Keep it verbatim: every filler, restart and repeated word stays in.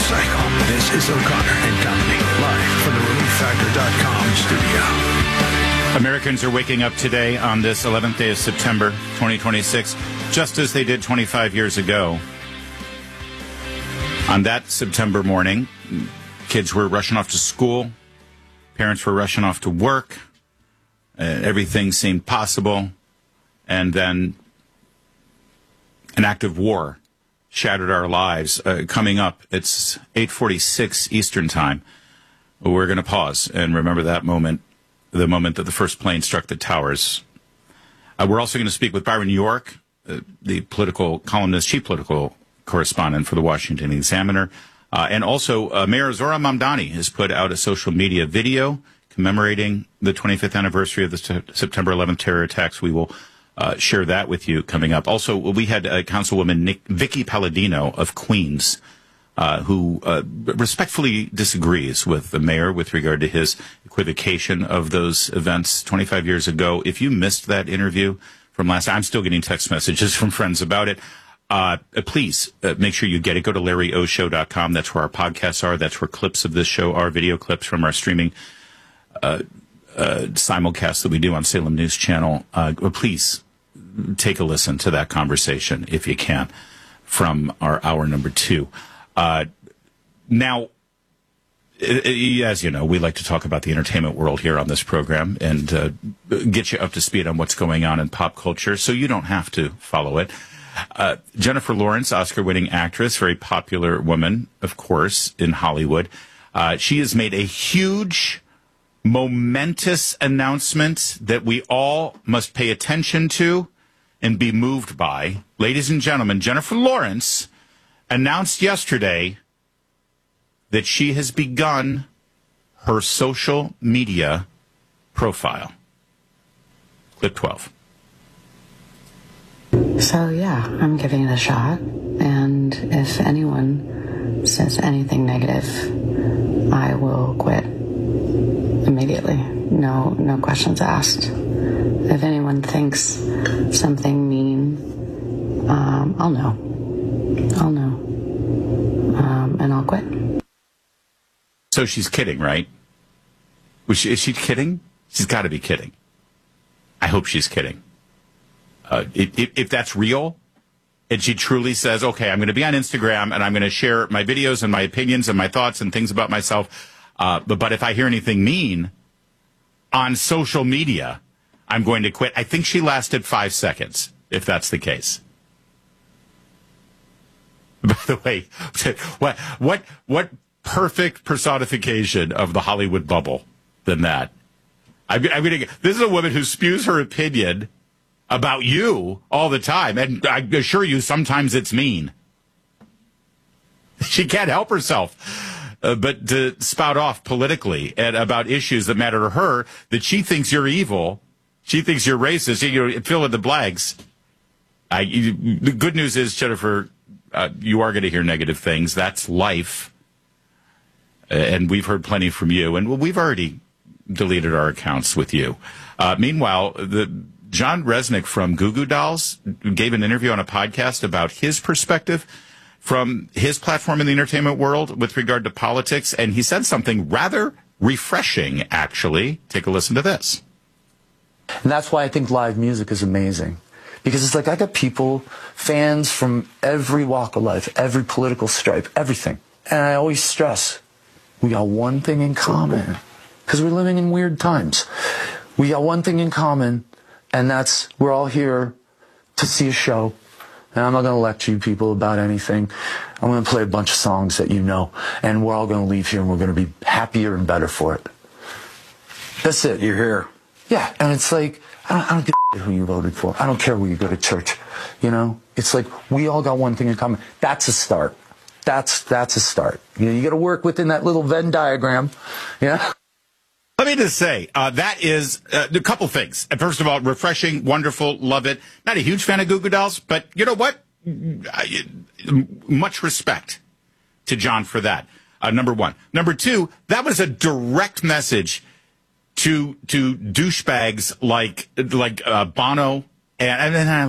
cycle. This is O'Connor and Company, live from the relief factor dot com studio. Americans are waking up today on this eleventh day of September, twenty twenty-six, just as they did twenty-five years ago. On that September morning, kids were rushing off to school. Parents were rushing off to work. Uh, everything seemed possible. And then an act of war shattered our lives. Uh, coming up, it's eight forty-six Eastern Time. We're going to pause and remember that moment, the moment that the first plane struck the towers. Uh, we're also going to speak with Byron York, uh, the political columnist, chief political correspondent for the Washington Examiner. Uh, and also, uh, Mayor Zohran Mamdani has put out a social media video commemorating the twenty-fifth anniversary of the se- September eleventh terror attacks. We will uh, share that with you coming up. Also, we had uh, Councilwoman Nick, Vicky Palladino of Queens, uh, who uh, respectfully disagrees with the mayor with regard to his equivocation of those events twenty-five years ago. If you missed that interview from last time, I'm still getting text messages from friends about it. Uh, please uh, make sure you get it. Go to Larry O Show dot com. That's where our podcasts are. That's where clips of this show are, video clips from our streaming uh, uh, simulcast that we do on Salem News Channel. Uh, please take a listen to that conversation, if you can, from our hour number two. Uh, now, as you know, we like to talk about the entertainment world here on this program and uh, get you up to speed on what's going on in pop culture so you don't have to follow it. Uh, Jennifer Lawrence, Oscar-winning actress, very popular woman, of course, in Hollywood. Uh, she has made a huge, momentous announcement that we all must pay attention to and be moved by. Ladies and gentlemen, Jennifer Lawrence announced yesterday that she has begun her social media profile. Clip twelve. So, yeah, I'm giving it a shot, and if anyone says anything negative, I will quit immediately. No, no questions asked. If anyone thinks something mean, um, I'll know. I'll know. Um, and I'll quit. So she's kidding, right? Was she, is she kidding? She's got to be kidding. I hope she's kidding. Uh, if, if that's real, and she truly says, okay, I'm going to be on Instagram and I'm going to share my videos and my opinions and my thoughts and things about myself. Uh, but, but if I hear anything mean on social media, I'm going to quit. I think she lasted five seconds, if that's the case. By the way, what, what, what perfect personification of the Hollywood bubble than that? I'm, I'm going to, this is a woman who spews her opinion about you all the time, and I assure you, sometimes it's mean. She can't help herself uh, but to spout off politically and about issues that matter to her, that she thinks you're evil, she thinks you're racist, you know, fill in the blanks. I, you, the good news is, Jennifer, uh, you are going to hear negative things. That's life. Uh, and we've heard plenty from you, and we've already deleted our accounts with you. Uh, meanwhile, the John Resnick from Goo Goo Dolls gave an interview on a podcast about his perspective from his platform in the entertainment world with regard to politics, and he said something rather refreshing, actually. Take a listen to this. And that's why I think live music is amazing. Because it's like I got people, fans from every walk of life, every political stripe, everything. And I always stress, we got one thing in common. Because we're living in weird times. We got one thing in common. And that's, we're all here to see a show. And I'm not going to lecture you people about anything. I'm going to play a bunch of songs that you know. And we're all going to leave here and we're going to be happier and better for it. That's it. You're here. Yeah. And it's like, I don't, I don't give a who you voted for. I don't care where you go to church. You know, it's like we all got one thing in common. That's a start. That's, that's a start. You know, you got to work within that little Venn diagram. Yeah. Let me just say, uh, that is uh, a couple things. First of all, refreshing, wonderful, love it. Not a huge fan of Goo Goo Dolls, but you know what? Much respect to John for that, uh, number one. Number two, that was a direct message to to douchebags like like uh, Bono and, and, and